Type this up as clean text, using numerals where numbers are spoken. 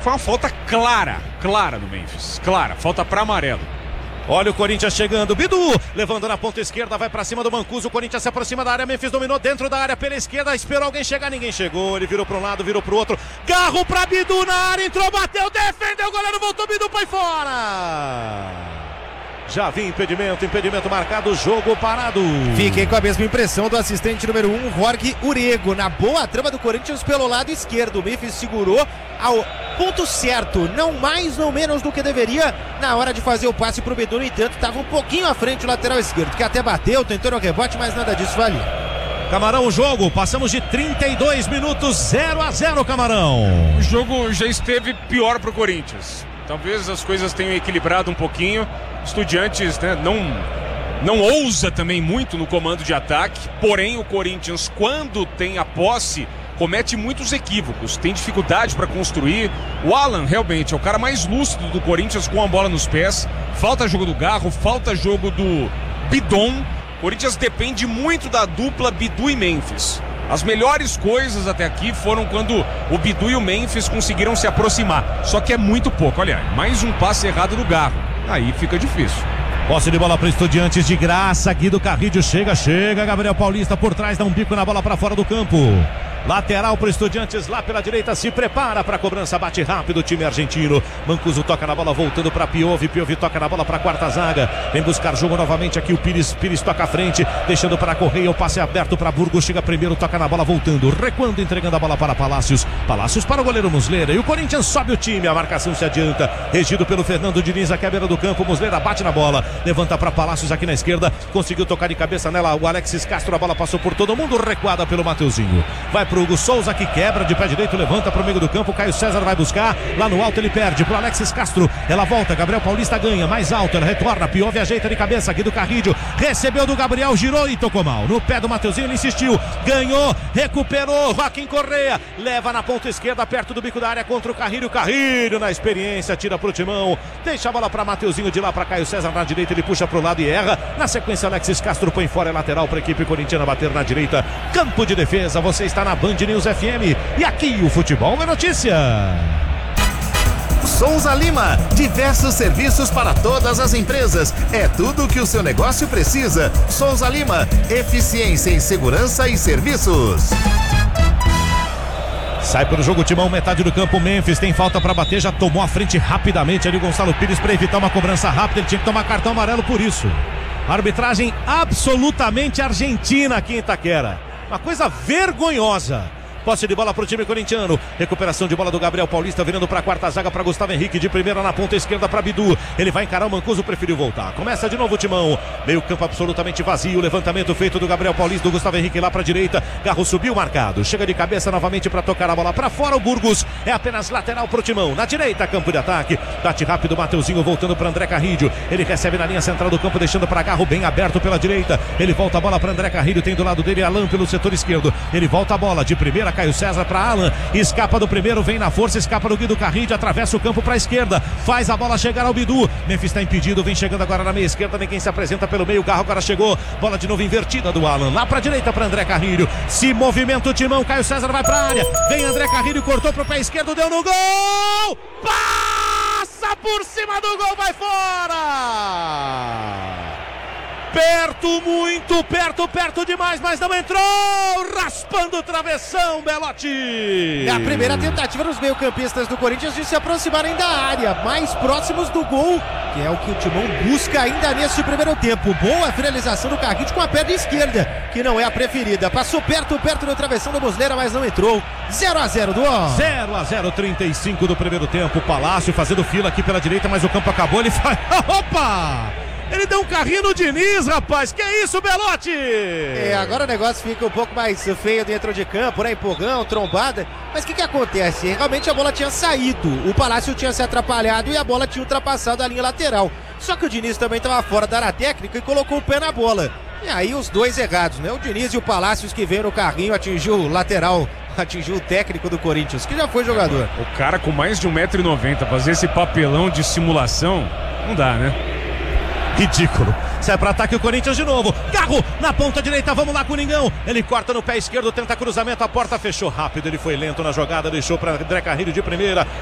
Foi uma falta clara no Memphis. Clara, falta para amarelo. Olha o Corinthians chegando, Bidu, levando na ponta esquerda, vai pra cima do Mancuso, o Corinthians se aproxima da área, Memphis dominou dentro da área pela esquerda, esperou alguém chegar, ninguém chegou, ele virou pra um lado, virou pro outro, Garro pra Bidu na área, entrou, bateu, defendeu, o goleiro voltou, Bidu foi fora! Já vi impedimento marcado, jogo parado. Fiquei com a mesma impressão do assistente número 1, Jorge Urego, na boa trama do Corinthians pelo lado esquerdo. O Memphis segurou ao ponto certo, não mais, não menos do que deveria na hora de fazer o passe pro Bidu. No entanto, estava um pouquinho à frente o lateral esquerdo, que até bateu, tentou no rebote, mas nada disso valia. Camarão, o jogo, passamos de 32 minutos, 0-0, Camarão. O jogo já esteve pior pro Corinthians. Talvez as coisas tenham equilibrado um pouquinho. Estudiantes, né, não ousa também muito no comando de ataque, porém o Corinthians, quando tem a posse, comete muitos equívocos, tem dificuldade para construir. O Alan realmente é o cara mais lúcido do Corinthians com a bola nos pés. Falta jogo do Garro, falta jogo do Bidon. O Corinthians depende muito da dupla Bidu e Memphis. As melhores coisas até aqui foram quando o Bidu e o Memphis conseguiram se aproximar. Só que é muito pouco. Olha, mais um passe errado do Garro. Aí fica difícil. Posse de bola para Estudiantes de graça. Guido Carrillo chega. Gabriel Paulista por trás, dá um bico na bola para fora do campo. Lateral para Estudiantes lá pela direita, se prepara para a cobrança, bate rápido o time argentino. Mancuso toca na bola, voltando para Piovi toca na bola para a quarta zaga, vem buscar jogo novamente aqui o Pires toca à frente, deixando para Correia, o passe aberto para Burgos, chega primeiro, toca na bola, voltando, recuando, entregando a bola para Palácios para o goleiro Muslera, e o Corinthians sobe o time, a marcação se adianta, regido pelo Fernando Diniz, aqui à beira do campo, Muslera bate na bola, levanta para Palácios aqui na esquerda, conseguiu tocar de cabeça nela, o Alexis Castro, a bola passou por todo mundo, recuada pelo Mateuzinho, vai pro Hugo Souza que quebra de pé direito, levanta pro meio do campo, Caio César vai buscar, lá no alto ele perde pro Alexis Castro, ela volta, Gabriel Paulista ganha, mais alto, ela retorna, Piovi ajeita de cabeça, aqui do Carrillo, recebeu do Gabriel, girou e tocou mal, no pé do Mateuzinho, ele insistiu, ganhou, recuperou, Joaquim Correia, leva na ponta esquerda, perto do bico da área contra o Carrillo na experiência, tira pro Timão, deixa a bola pra Mateuzinho, de lá pra Caio César na direita, ele puxa pro lado e erra, na sequência Alexis Castro põe fora, é lateral pra equipe corintiana bater na direita, campo de defesa, você está na Band News FM e aqui o futebol é notícia. Souza Lima, diversos serviços para todas as empresas, é tudo o que o seu negócio precisa. Souza Lima, eficiência em segurança e serviços. Sai para o jogo Timão, metade do campo, Memphis tem falta para bater, já tomou a frente rapidamente ali Gonçalo Pires para evitar uma cobrança rápida, ele tinha que tomar cartão amarelo por isso. Arbitragem absolutamente argentina aqui em Itaquera, uma coisa vergonhosa. Posse de bola para o time corintiano. Recuperação de bola do Gabriel Paulista, virando para a quarta zaga para Gustavo Henrique. De primeira na ponta esquerda para Bidu. Ele vai encarar o Mancuso, preferiu voltar. Começa de novo o Timão. Meio campo absolutamente vazio. Levantamento feito do Gabriel Paulista, do Gustavo Henrique lá para a direita. Garro subiu marcado. Chega de cabeça novamente para tocar a bola para fora. O Burgos é apenas lateral para o Timão. Na direita, campo de ataque. Bate rápido o Mateuzinho, voltando para André Carrillo. Ele recebe na linha central do campo, deixando para Garro bem aberto pela direita. Ele volta a bola para André Carrillo. Tem do lado dele Alan pelo setor esquerdo. Ele volta a bola de primeira, Caio César para Alan, escapa do primeiro, vem na força, escapa do Guido Carrillo, atravessa o campo para a esquerda, faz a bola chegar ao Bidu, Memphis está impedido, vem chegando agora na meia esquerda, ninguém se apresenta pelo meio, Garro agora chegou, bola de novo invertida do Alan, lá para a direita para André Carrillo, se movimenta o Timão, Caio César vai para a área, vem André Carrillo, cortou para o pé esquerdo, deu no gol, passa por cima do gol, vai fora! Perto, muito perto demais, mas não entrou, raspando o travessão, Belotti. É a primeira tentativa dos meio-campistas do Corinthians de se aproximarem da área, mais próximos do gol, que é o que o Timão busca ainda nesse primeiro tempo. Boa finalização do Carrillo com a perna esquerda, que não é a preferida. Passou perto no travessão do Muslera, mas não entrou. 0-0 do 0-0, 35 do primeiro tempo. Palácio fazendo fila aqui pela direita, mas o campo acabou, ele faz... Opa! Ele deu um carrinho no Diniz, rapaz. Que isso, Belotti? Agora o negócio fica um pouco mais feio dentro de campo, né? Empurrão, trombada. Mas o que acontece? Realmente a bola tinha saído. O Palácio tinha se atrapalhado e a bola tinha ultrapassado a linha lateral. Só que o Diniz também estava fora da área técnica e colocou o pé na bola. E aí os dois errados, né? O Diniz e o Palácios que veio no carrinho, atingiu o lateral, atingiu o técnico do Corinthians, que já foi jogador. O cara com mais de 1,90 m fazer esse papelão de simulação, não dá, né? Ridículo. Sai para ataque o Corinthians de novo. Garro na ponta direita, vamos lá com o Ningão. Ele corta no pé esquerdo, tenta cruzamento, a porta fechou rápido. Ele foi lento na jogada, deixou para André Carrillo de primeira.